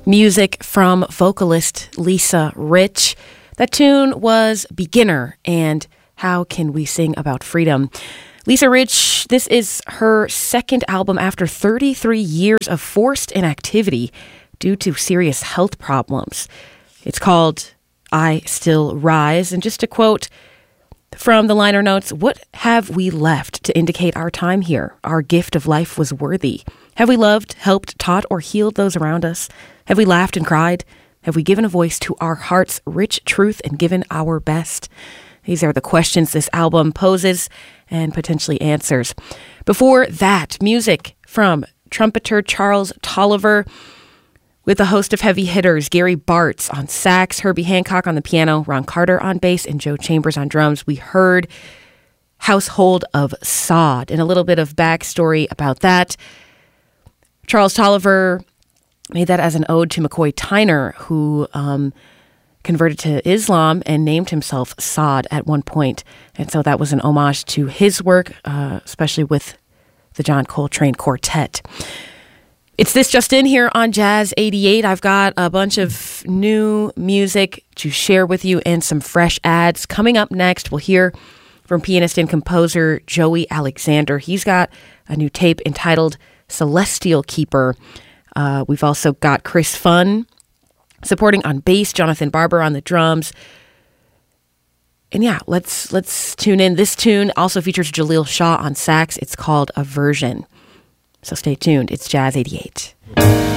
Music from vocalist Lisa Rich. That tune was Beginner and How Can We Sing About Freedom? Lisa Rich, this is her second album after 33 years of forced inactivity due to serious health problems. It's called I Still Rise. And just a quote from the liner notes, what have we left to indicate our time here? Our gift of life was worthy. Have we loved, helped, taught, or healed those around us? Have we laughed and cried? Have we given a voice to our heart's rich truth and given our best? These are the questions this album poses and potentially answers. Before that, music from trumpeter Charles Tolliver with a host of heavy hitters, Gary Bartz on sax, Herbie Hancock on the piano, Ron Carter on bass, and Joe Chambers on drums. We heard Household of Sod and a little bit of backstory about that. Charles Tolliver made that as an ode to McCoy Tyner, who converted to Islam and named himself Sod at one point. And so that was an homage to his work, especially with the John Coltrane Quartet. It's This Just In here on Jazz 88. I've got a bunch of new music to share with you and some fresh ads. Coming up next, we'll hear from pianist and composer Joey Alexander. He's got a new tape entitled Celestial Keeper. We've also got Chris Funn supporting on bass, Jonathan Barber on the drums. And yeah, let's tune in. This tune also features Jaleel Shaw on sax. It's called Aversion. So stay tuned. It's Jazz 88.